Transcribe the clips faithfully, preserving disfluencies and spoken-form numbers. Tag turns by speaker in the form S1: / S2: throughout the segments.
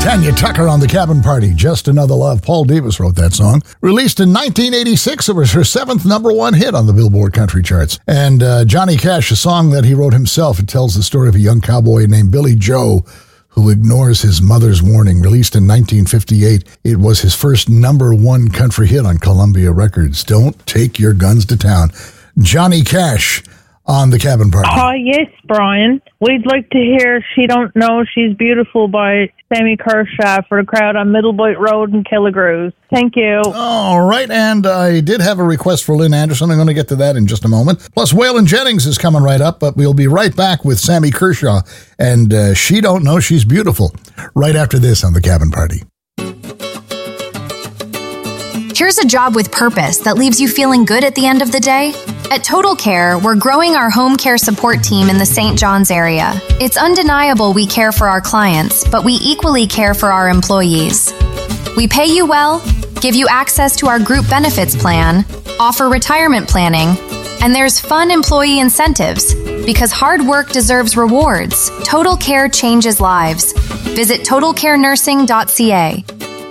S1: Tanya Tucker on The Cabin Party, Just Another Love. Paul Davis wrote that song. Released in nineteen eighty-six, it was her seventh number one hit on the Billboard country charts. And uh, Johnny Cash, a song that he wrote himself. It tells the story of a young cowboy named Billy Joe who ignores his mother's warning. Released in nineteen fifty-eight, it was his first number one country hit on Columbia Records. Don't take your guns to town. Johnny Cash on The Cabin Party.
S2: Oh, yes, Brian. We'd like to hear She Don't Know She's Beautiful by Sammy Kershaw for the crowd on Middleboit Road in Killigrews. Thank you.
S1: All right, and I did have a request for Lynn Anderson. I'm going to get to that in just a moment. Plus, Waylon Jennings is coming right up, but we'll be right back with Sammy Kershaw and uh, She Don't Know She's Beautiful right after this on The Cabin Party.
S3: Here's a job with purpose that leaves you feeling good at the end of the day. At Total Care, we're growing our home care support team in the Saint John's area. It's undeniable we care for our clients, but we equally care for our employees. We pay you well, give you access to our group benefits plan, offer retirement planning, and there's fun employee incentives. Because hard work deserves rewards, Total Care changes lives. Visit total care nursing dot c a.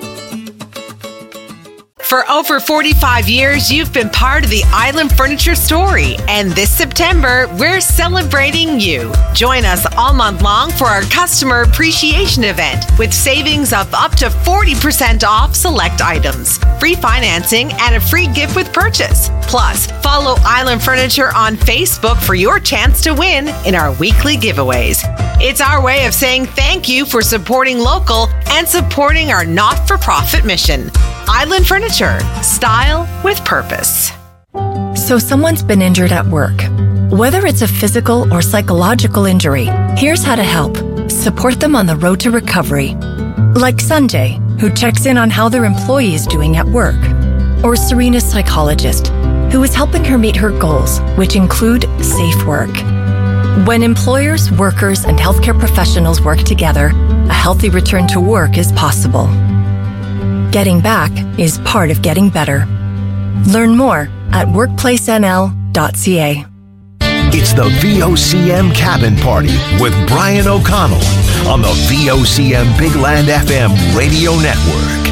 S4: For over forty-five years, you've been part of the Island Furniture story. And this September, we're celebrating you. Join us all month long for our customer appreciation event with savings of up to forty percent off select items, free financing, and a free gift with purchase. Plus, follow Island Furniture on Facebook for your chance to win in our weekly giveaways. It's our way of saying thank you for supporting local and supporting our not-for-profit mission. Island Furniture, style with purpose.
S5: So someone's been injured at work. Whether it's a physical or psychological injury, here's how to help. Support them on the road to recovery. Like Sanjay, who checks in on how their employee is doing at work. Or Serena's psychologist, who is helping her meet her goals, which include safe work. When employers, workers, and healthcare professionals work together, a healthy return to work is possible. Getting back is part of getting better. Learn more at workplace n l dot c a.
S6: It's the V O C M Cabin Party with Brian O'Connell on the V O C M Big Land F M radio network.